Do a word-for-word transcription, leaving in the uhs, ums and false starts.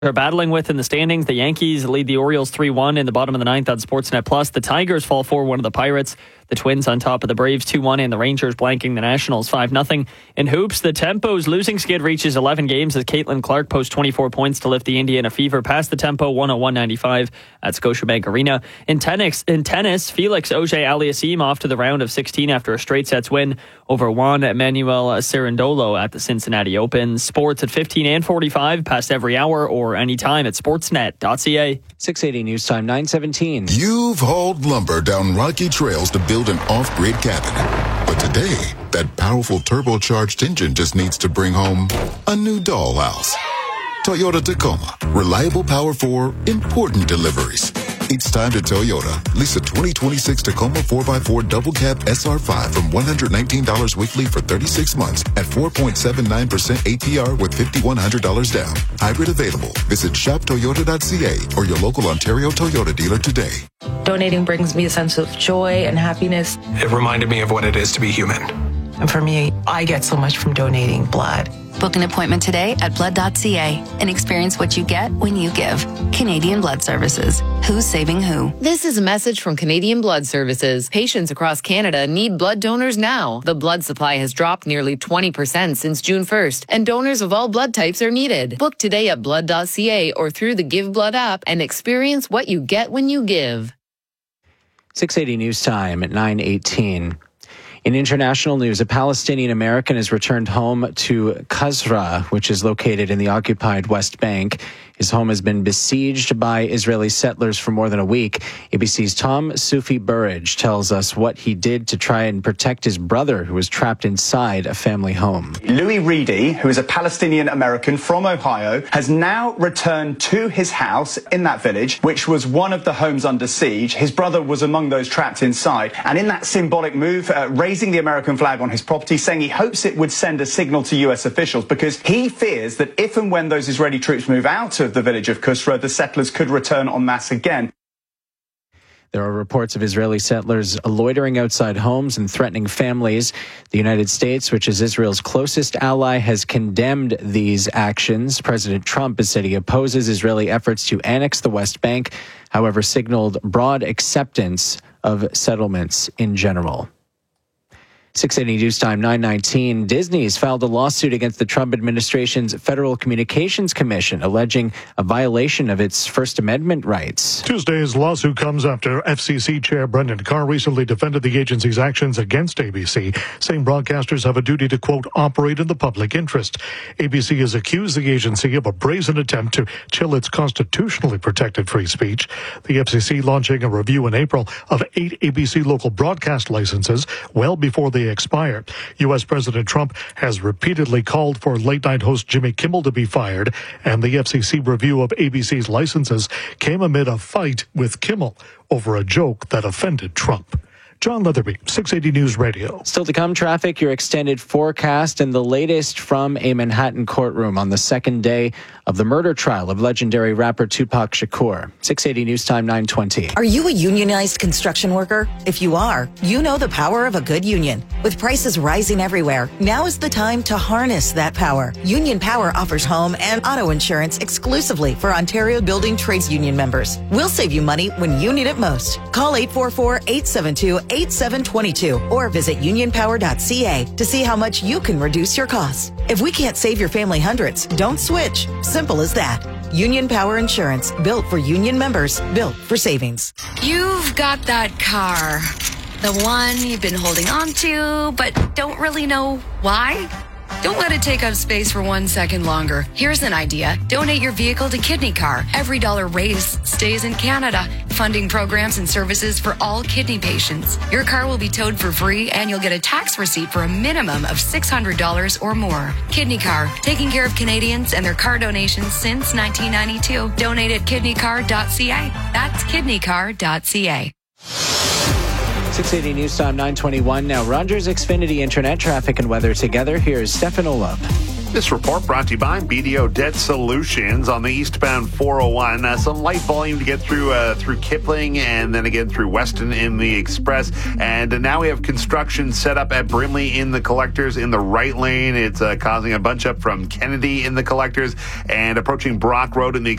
They're battling with in the standings. The Yankees lead the Orioles three one in the bottom of the ninth on Sportsnet Plus. The Tigers fall four one to the Pirates. The Twins on top of the Braves two one, and the Rangers blanking the Nationals five nothing. In hoops, the Tempo's losing skid reaches eleven games as Caitlin Clark posts twenty-four points to lift the Indiana Fever past the Tempo one oh one ninety-five at Scotiabank Arena. In tennis, in tennis Felix Auger-Aliassime off to the round of sixteen after a straight sets win over Juan Manuel Cerundolo at the Cincinnati Open. Sports at fifteen and forty-five, past every hour or anytime at sportsnet dot c a. six eighty News Time, nine seventeen. You've hauled lumber down rocky trails to build an off-grid cabin. But today, that powerful turbocharged engine just needs to bring home a new dollhouse. Toyota Tacoma. Reliable power for important deliveries. It's time to Toyota. Lease a twenty twenty-six Tacoma four by four double cab S R five from one hundred nineteen dollars weekly for thirty-six months at four point seven nine percent A P R with five thousand one hundred dollars down. Hybrid available. Visit shop toyota dot c a or your local Ontario Toyota dealer today. Donating brings me a sense of joy and happiness. It reminded me of what it is to be human. And for me, I get so much from donating blood. Book an appointment today at blood dot c a and experience what you get when you give. Canadian Blood Services. Who's saving who? This is a message from Canadian Blood Services. Patients across Canada need blood donors now. The blood supply has dropped nearly twenty percent since June first, and donors of all blood types are needed. Book today at blood dot c a or through the Give Blood app and experience what you get when you give. six eighty News Time at nine eighteen. In international news, a Palestinian American is returned home to Qasra, which is located in the occupied West Bank. His home has been besieged by Israeli settlers for more than a week. A B C's Tom Sufi Burridge tells us what he did to try and protect his brother, who was trapped inside a family home. Louis Reedy, who is a Palestinian American from Ohio, has now returned to his house in that village, which was one of the homes under siege. His brother was among those trapped inside. And in that symbolic move, uh, raising the American flag on his property, saying he hopes it would send a signal to U S officials, because he fears that if and when those Israeli troops move out of the village of Qasra, the settlers could return en masse again. There are reports of Israeli settlers loitering outside homes and threatening families. The United States, which is Israel's closest ally, has condemned these actions. President Trump has said he opposes Israeli efforts to annex the West Bank, however, signaled broad acceptance of settlements in general. six eighty News Time, nine nineteen. Disney has filed a lawsuit against the Trump administration's Federal Communications Commission, alleging a violation of its First Amendment rights. Tuesday's lawsuit comes after F C C Chair Brendan Carr recently defended the agency's actions against A B C, saying broadcasters have a duty to, quote, operate in the public interest. A B C has accused the agency of a brazen attempt to chill its constitutionally protected free speech. The F C C launching a review in April of eight A B C local broadcast licenses well before they expire. U S President Trump has repeatedly called for late-night host Jimmy Kimmel to be fired, and the F C C review of A B C's licenses came amid a fight with Kimmel over a joke that offended Trump. John Leatherby, six eighty News Radio. Still to come, traffic, your extended forecast, and the latest from a Manhattan courtroom on the second day of the murder trial of legendary rapper Tupac Shakur. six eighty News Time, nine twenty. Are you a unionized construction worker? If you are, you know the power of a good union. With prices rising everywhere, now is the time to harness that power. Union Power offers home and auto insurance exclusively for Ontario Building Trades Union members. We'll save you money when you need it most. Call eight four four, eight seven two, eight seven two two or visit union power dot c a to see how much you can reduce your costs. If we can't save your family hundreds, don't switch. Simple as that. Union Power Insurance, built for union members, built for savings. You've got that car. The one you've been holding on to, but don't really know why? Don't let it take up space for one second longer. Here's an idea. Donate your vehicle to Kidney Car. Every dollar raised stays in Canada, funding programs and services for all kidney patients. Your car will be towed for free, and you'll get a tax receipt for a minimum of six hundred dollars or more. Kidney Car, taking care of Canadians and their car donations since nineteen ninety-two. Donate at kidney car dot c a. That's kidney car dot c a. six eighty News Time, nine twenty-one. Now, Rogers Xfinity Internet traffic and weather together. Here's Stefan Olub. This report brought to you by B D O Debt Solutions on the eastbound four oh one. Uh, some light volume to get through uh, through Kipling and then again through Weston in the Express. And uh, now we have construction set up at Brimley in the collectors in the right lane. It's uh, causing a bunch up from Kennedy in the collectors and approaching Brock Road in the